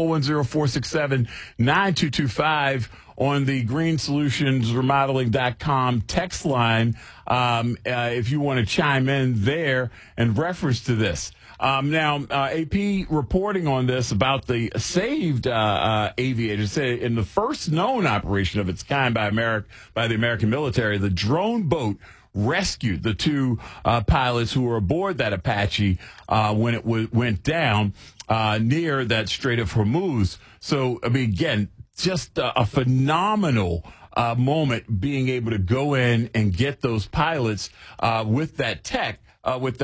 410-467-9225 on the GreenSolutionsRemodeling.com text line if you want to chime in there in reference to this. Now, AP reporting on this about the saved aviators. Say in the first known operation of its kind by the American military, the drone boat rescued the two pilots who were aboard that Apache when it went down near that Strait of Hormuz. So, I mean, again, just a phenomenal moment being able to go in and get those pilots with that tech, with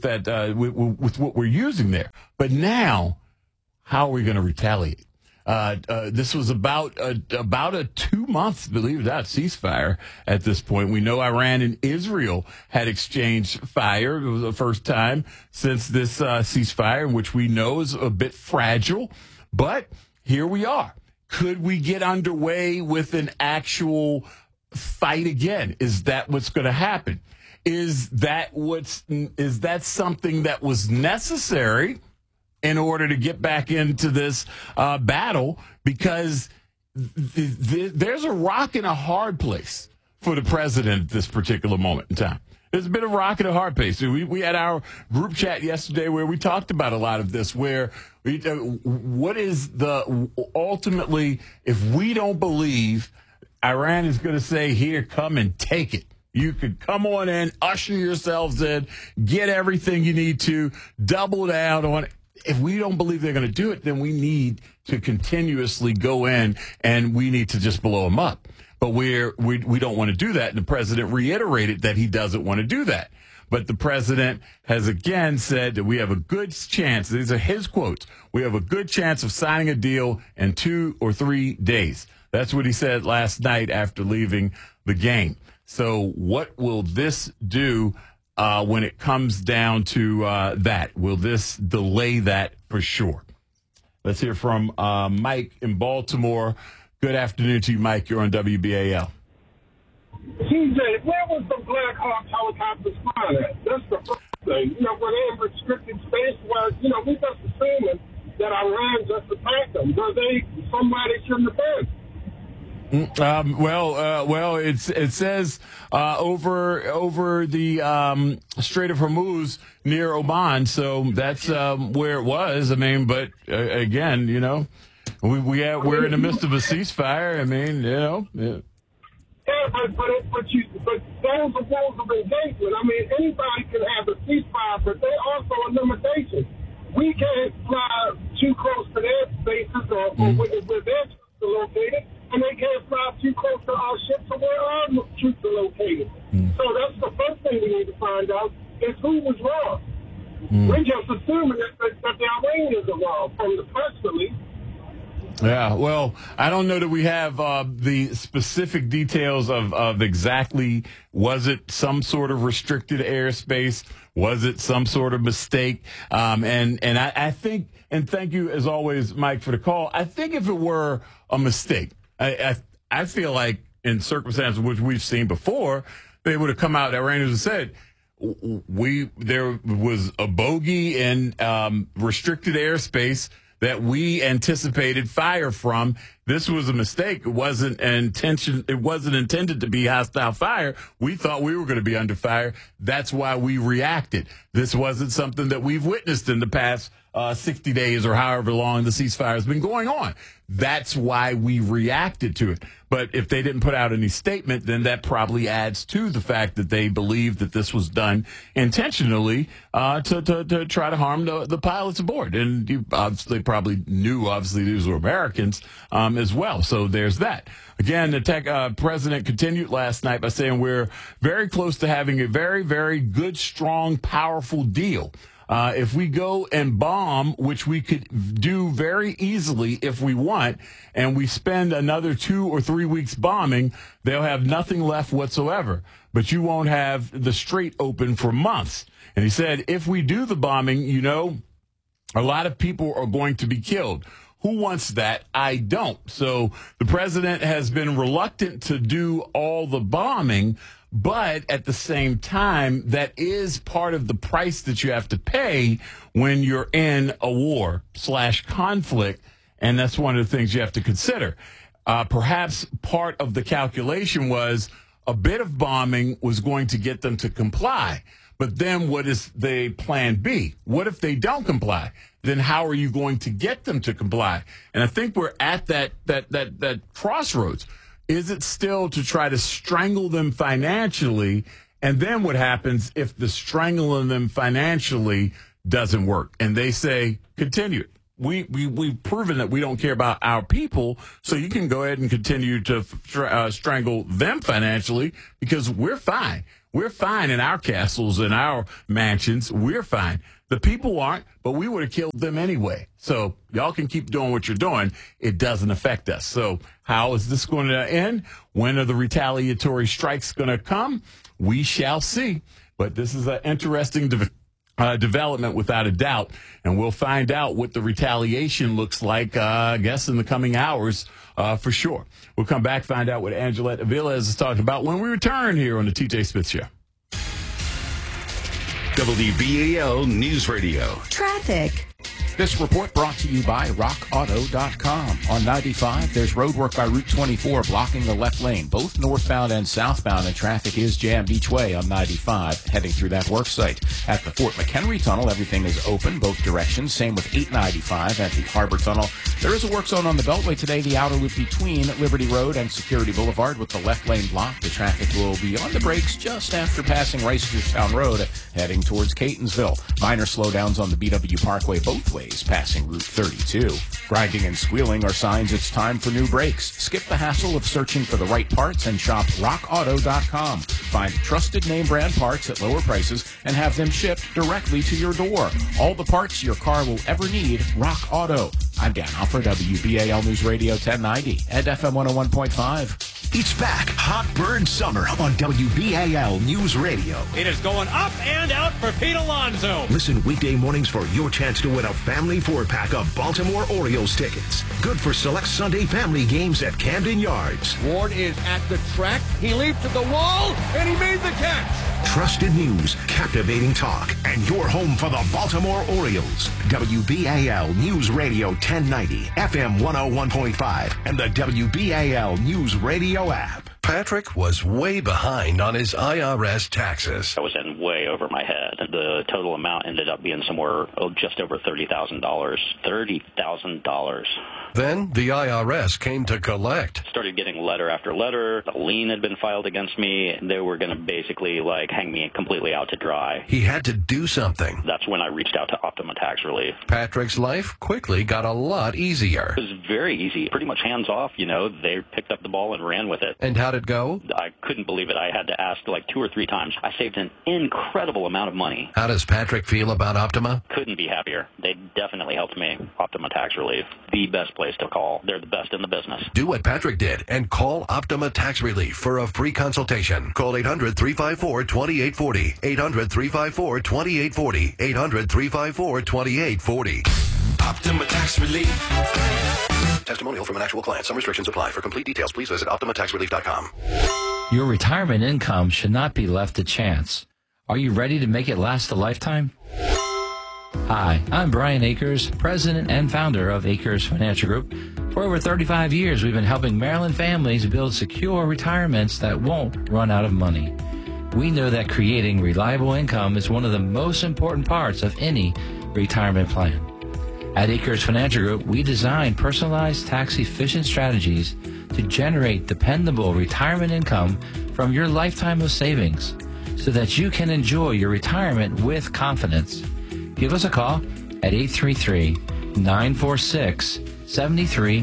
what we're using there. But now, how are we going to retaliate? This was about a 2 months, believe it or not, ceasefire at this point. We know Iran and Israel had exchanged fire. It was the first time since this ceasefire, which we know is a bit fragile. But here we are. Could we get underway with an actual fight again? Is that what's going to happen? Is that something that was necessary in order to get back into this battle? Because there's a rock and a hard place for the president at this particular moment in time. There's a bit of rock and a hard place. We had our group chat yesterday where we talked about a lot of this, where what is ultimately, if we don't believe Iran is going to say, here, come and take it. You could come on in, usher yourselves in, get everything you need to, double down on it. If we don't believe they're going to do it, then we need to continuously go in and we need to just blow them up. But we don't want to do that. And the president reiterated that he doesn't want to do that. But the president has again said that we have a good chance. These are his quotes. We have a good chance of signing a deal in 2 or 3 days. That's what he said last night after leaving the game. So what will this do when it comes down to that? Will this delay that for sure? Let's hear from Mike in Baltimore. Good afternoon to you, Mike. You're on WBAL. TJ, where was the Black Hawk helicopters flying at? That's the first thing. Were they in restricted space? Where, we just assuming that Iran just attacked them. Somebody shouldn't have been. Well, it says over the Strait of Hormuz near Oman, so that's where it was. I mean, but again, we're in the midst of a ceasefire. I mean, Yeah, but those are rules of engagement. I mean, anybody can have a ceasefire, but they also are limitations. We can't fly too close to their bases or where their troops are located, and they can't fly too close to our ships or where our troops are located. So that's the first thing we need to find out is who was wrong. We're just assuming that the Iranians are wrong from the press release. Yeah, well, I don't know that we have the specific details of exactly, was it some sort of restricted airspace? Was it some sort of mistake? And I think, and thank you as always, Mike, for the call. I think if it were a mistake, I feel like in circumstances which we've seen before, they would have come out, Iranians and said, there was a bogey in restricted airspace that we anticipated fire from. This was a mistake. It wasn't intended to be hostile fire. We thought we were going to be under fire. That's why we reacted. This wasn't something that we've witnessed in the past 60 days or however long the ceasefire has been going on. That's why we reacted to it. But if they didn't put out any statement, then that probably adds to the fact that they believe that this was done intentionally to try to harm the pilots aboard. And you obviously probably knew, these were Americans, and as well. So there's that. Again, the president continued last night by saying we're very close to having a very, very good, strong, powerful deal. If we go and bomb, which we could do very easily if we want, and we spend another 2 or 3 weeks bombing, they'll have nothing left whatsoever. But you won't have the Strait open for months. And he said, if we do the bombing, you know, a lot of people are going to be killed. Who wants that? I don't. So the president has been reluctant to do all the bombing, but at the same time, that is part of the price that you have to pay when you're in a war/conflict. And that's one of the things you have to consider. Perhaps part of the calculation was a bit of bombing was going to get them to comply. But then what is the plan B? What if they don't comply? Then how are you going to get them to comply? And I think we're at that crossroads. Is it still to try to strangle them financially? And then what happens if the strangling them financially doesn't work? And they say, continue it. We've proven that we don't care about our people, so you can go ahead and continue to strangle them financially because we're fine. We're fine in our castles and our mansions. We're fine. The people aren't, but we would have killed them anyway. So y'all can keep doing what you're doing. It doesn't affect us. So how is this going to end? When are the retaliatory strikes going to come? We shall see. But this is an interesting development without a doubt. And we'll find out what the retaliation looks like, I guess, in the coming hours for sure. We'll come back, find out what Angelette Aviles is talking about when we return here on the TJ Smith Show. WBAL News Radio. Traffic. This report brought to you by RockAuto.com. On 95, there's roadwork by Route 24 blocking the left lane, both northbound and southbound, and traffic is jammed each way on 95, heading through that work site. At the Fort McHenry Tunnel, everything is open, both directions. Same with 895 at the Harbor Tunnel. There is a work zone on the Beltway today, the outer loop between Liberty Road and Security Boulevard with the left lane blocked. The traffic will be on the brakes just after passing Reisterstown Road, heading towards Catonsville. Minor slowdowns on the BW Parkway both ways, passing Route 32. Grinding and squealing are signs it's time for new brakes. Skip the hassle of searching for the right parts and shop RockAuto.com. Find trusted name brand parts at lower prices and have them shipped directly to your door. All the parts your car will ever need, Rock Auto. I'm Dan Hoffer, WBAL News Radio 1090 and FM 101.5. It's back. Hot Bird Summer on WBAL News Radio. It is going up and out for Pete Alonso. Listen weekday mornings for your chance to win a family 4-pack of Baltimore Orioles tickets. Good for select Sunday family games at Camden Yards. Ward is at the track. He leaped at the wall, and he made the catch. Trusted news, captivating talk, and your home for the Baltimore Orioles. WBAL News Radio 1090, FM 101.5, and the WBAL News Radio app. Patrick was way behind on his IRS taxes. I was in way over my head. The total amount ended up being somewhere just over $30,000. $30,000. Then the IRS came to collect. Started getting letter after letter. A lien had been filed against me. They were going to basically hang me completely out to dry. He had to do something. That's when I reached out to Optima Tax Relief. Patrick's life quickly got a lot easier. It was very easy. Pretty much hands off, They picked up the ball and ran with it. And how'd it go? I couldn't believe it. I had to ask 2 or 3 times. I saved an incredible amount of money. How does Patrick feel about Optima? Couldn't be happier. They definitely helped me. Optima Tax Relief. The best place to call. They're the best in the business. Do what Patrick did and call Optima Tax Relief for a free consultation. Call 800-354-2840. 800-354-2840. 800-354-2840. Optima Tax Relief. Testimonial from an actual client. Some restrictions apply. For complete details, please visit OptimaTaxRelief.com. Your retirement income should not be left to chance. Are you ready to make it last a lifetime? Hi, I'm Brian Akers, president and founder of Akers Financial Group. For over 35 years, we've been helping Maryland families build secure retirements that won't run out of money. We know that creating reliable income is one of the most important parts of any retirement plan. At Akers Financial Group, we design personalized tax-efficient strategies to generate dependable retirement income from your lifetime of savings so that you can enjoy your retirement with confidence. Give us a call at 833-946-7300.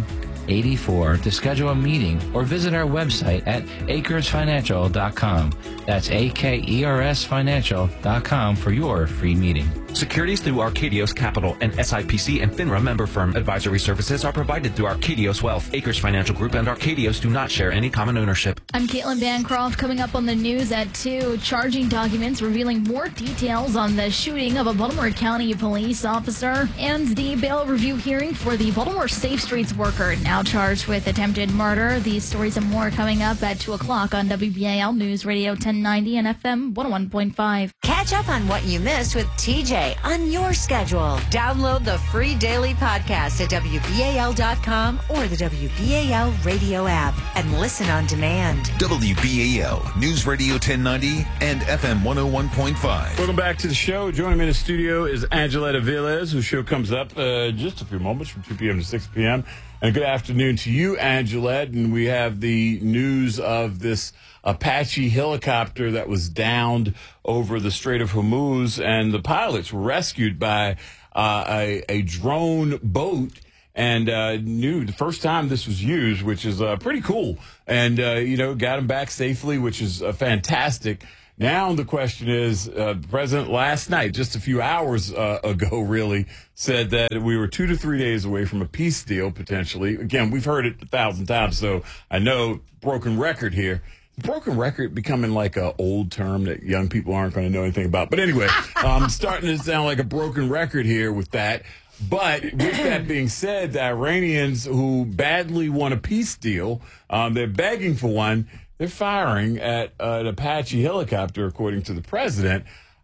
84 to schedule a meeting or visit our website at acresfinancial.com. That's AKERSfinancial.com for your free meeting. Securities through Arcadios Capital and SIPC and FINRA member firm. Advisory services are provided through Arcadios Wealth. Acres Financial Group and Arcadios do not share any common ownership. I'm Caitlin Bancroft. Coming up on the news at 2, charging documents revealing more details on the shooting of a Baltimore County police officer, and the bail review hearing for the Baltimore Safe Streets worker now charged with attempted murder. These stories and more coming up at 2 o'clock on WBAL News Radio 1090 and FM 101.5. Catch up on what you missed with TJ on your schedule. Download the free daily podcast at WBAL.com or the WBAL radio app and listen on demand. WBAL News Radio 1090 and FM 101.5. Welcome back to the show. Joining me in the studio is Angeletta Villas, whose show comes up just a few moments from 2 p.m. to 6 p.m. And good afternoon to you, Angelette. And we have the news of this Apache helicopter that was downed over the Strait of Hormuz, and the pilots were rescued by a drone boat. And the first time this was used, which is pretty cool. And, got them back safely, which is fantastic. Now the question is, the president last night, just a few hours ago, really, said that we were 2 to 3 days away from a peace deal, potentially. Again, we've heard it 1,000 times, so I know broken record here. Broken record becoming like an old term that young people aren't going to know anything about. But anyway, I'm starting to sound like a broken record here with that. But with that being said, the Iranians who badly want a peace deal, they're begging for one. They're firing at an Apache helicopter, according to the president.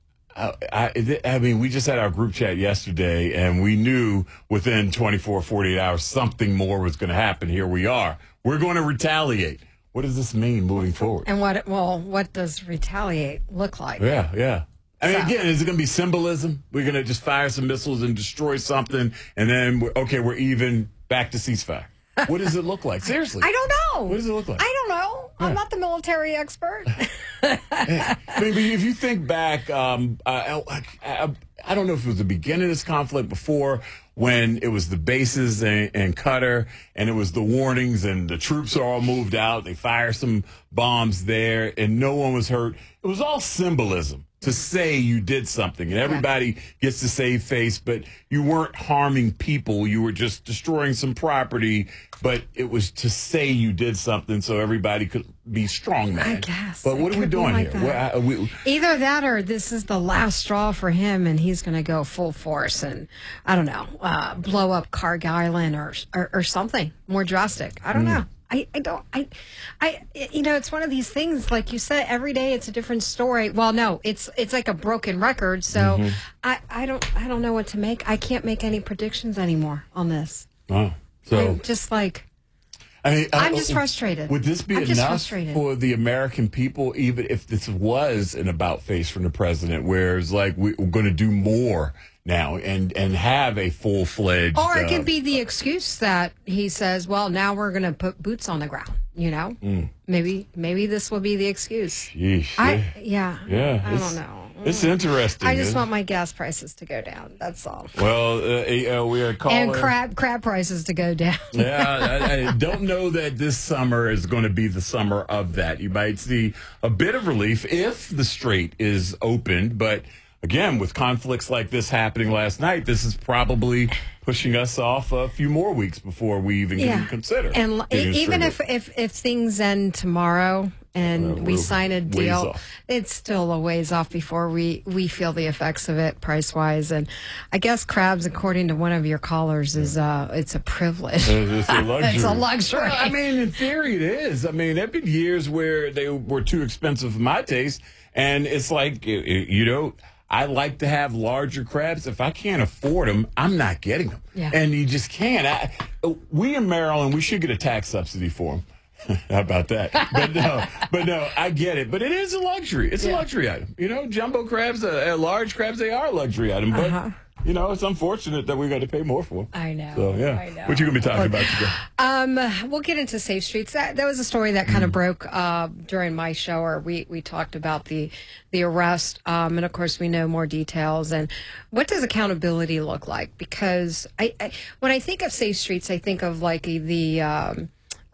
I mean, we just had our group chat yesterday, and we knew within 24, 48 hours something more was going to happen. Here we are. We're going to retaliate. What does this mean moving forward? And what does retaliate look like? Yeah. I mean, again, is it going to be symbolism? We're going to just fire some missiles and destroy something, and then, we're even back to ceasefire. What does it look like? Seriously. I don't know. What does it look like? I don't know. Yeah. I'm not the military expert. I mean, if you think back, I don't know if it was the beginning of this conflict, before when it was the bases in Qatar, and it was the warnings, and the troops are all moved out. They fire some bombs there, and no one was hurt. It was all symbolism to say you did something, and everybody gets to save face, but you weren't harming people. You were just destroying some property, but it was to say you did something so everybody could be strong, man. I guess. But what are we doing here? Either that or this is the last straw for him, and he's going to go full force and, I don't know, blow up Carg Island or something more drastic. I don't know. It's one of these things, like you said, every day it's a different story. Well, no, it's like a broken record. So I don't know what to make. I can't make any predictions anymore on this. Oh, so I'm just like, I'm just frustrated. Would this be enough for the American people, even if this was an about face from the president, where it's like we're going to do more now and have a full-fledged... Or it could be the excuse that he says, well, now we're going to put boots on the ground, you know? Maybe this will be the excuse. Yeesh. I I don't know. It's interesting. I just want my gas prices to go down. That's all. Well, we are calling... And crab prices to go down. I don't know that this summer is going to be the summer of that. You might see a bit of relief if the strait is opened, but... Again, with conflicts like this happening last night, this is probably pushing us off a few more weeks before we even can consider. And even if things end tomorrow and we sign a deal, it's still a ways off before we feel the effects of it price-wise. And I guess crabs, according to one of your callers, is it's a privilege. It's a luxury. It's a luxury. Well, I mean, in theory, it is. I mean, there have been years where they were too expensive for my taste, and it's like, I like to have larger crabs. If I can't afford them, I'm not getting them. Yeah. And you just can't. We in Maryland, we should get a tax subsidy for them. How about that? But no, I get it. But it is a luxury. It's a luxury item. Jumbo crabs, large crabs, they are a luxury item. But it's unfortunate that we got to pay more for them. I know. So, yeah. I know. What you going to be talking about today? We'll get into Safe Streets. That was a story that kind of broke during my show, or we talked about the arrest. And, of course, we know more details. And what does accountability look like? Because when I think of Safe Streets, I think of like the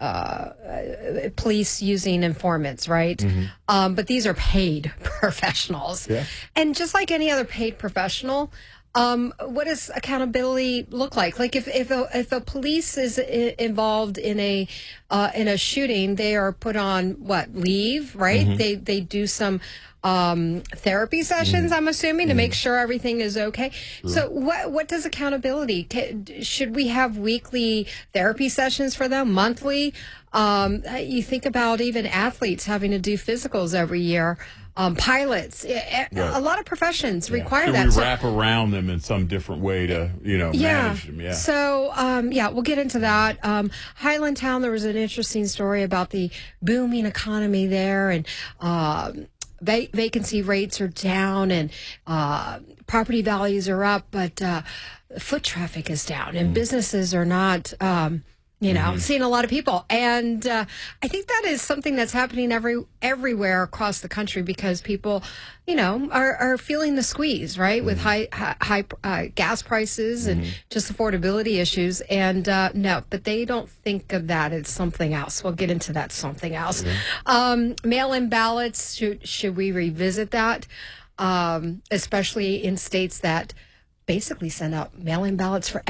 police using informants, right? Mm-hmm. But these are paid professionals. Yeah. And just like any other paid professional, what does accountability look like? Like if a police is involved in a shooting, they are put on leave, right? Mm-hmm. They do some therapy sessions, I'm assuming, to make sure everything is okay. Sure. So what does accountability? Should we have weekly therapy sessions for them, monthly? You think about even athletes having to do physicals every year. Pilots, a lot of professions require Should that. We wrap around them in some different way to, manage them. Yeah. So, we'll get into that. Highlandtown, there was an interesting story about the booming economy there, and vacancy rates are down, and property values are up, but foot traffic is down, and businesses are not. Seeing a lot of people. And I think that is something that's happening everywhere across the country, because people, are feeling the squeeze, right? With high gas prices and just affordability issues. And no, but they don't think of that. It's something else. We'll get into that something else. Mail-in ballots, should we revisit that? Especially in states that basically send out mail-in ballots for